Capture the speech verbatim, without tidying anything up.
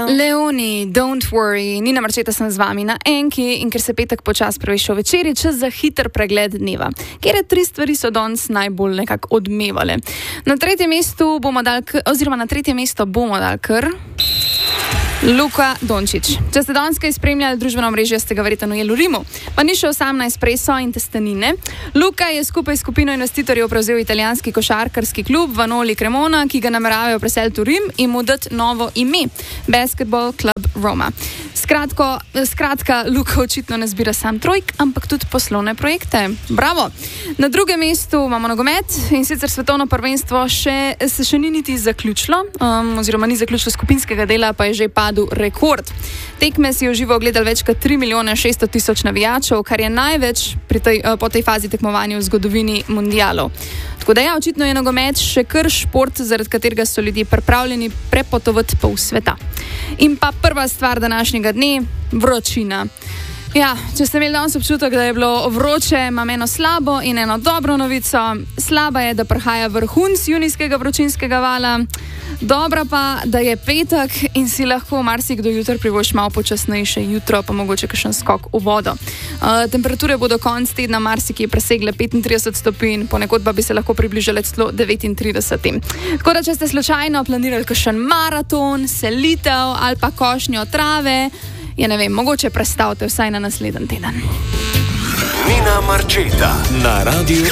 Leoni, don't worry, Nina Marčeta sem z vami na Enki in ker se petek počas prevešal večeri, čas za hiter pregled dneva. Kjer tri stvari so danes najbolj nekako odmevale. Na tretjem mestu bomo dal, oziroma na tretje mesto bomo dal kar Luka Dončić. Če ste danes kaj spremljali družbeno mrežje, ste ga verjetno ujeli v Rimu. Pa ni šel sam na espresso in testenine. Luka je skupaj s skupino investitorjev prevzel italijanski košarkarski klub Vanoli Cremona, ki ga nameravajo preseliti v Rim in mu dati novo ime, Basketball Club Roma. Skratko, skratka, Luka očitno ne zbira sam trojk, ampak tudi poslovne projekte. Bravo! Na drugem mestu imamo nogomet in sicer svetovno prvenstvo še, se še ni niti zaključilo, um, oziroma ni zaključilo skupinskega dela, pa je že padel rekord. Tekme si je v živo ogledali več kot tri milijone šeststo tisoč navijačev, kar je največ pri tej, po tej fazi tekmovanja v zgodovini mundialov. Tako da ja, očitno je nogomet še kar šport, zaradi katerega so ljudje pripravljeni prepotovati pol sveta. In pa prva stvar današnjega dne, vročina. Ja, če ste imeli danes občutek, da je bilo vroče, imam eno slabo in eno dobro novico. Slaba je, da prihaja vrhunec junijskega vročinskega vala. Dobra pa, da je petek in si lahko marsikdo jutri privošči malo počasnejše jutro, pa mogoče kakšen skok v vodo. Uh, temperature bodo konec tedna marsikje presegle petintrideset stopinj, ponekod pa bi se lahko približale celo devetintrideset. Tako da, če ste slučajno planirali kakšen maraton, selitev ali pa košnjo trave, ja ne vem, mogoče prestavite vsaj na naslednji teden. Nina Marčeta na radiju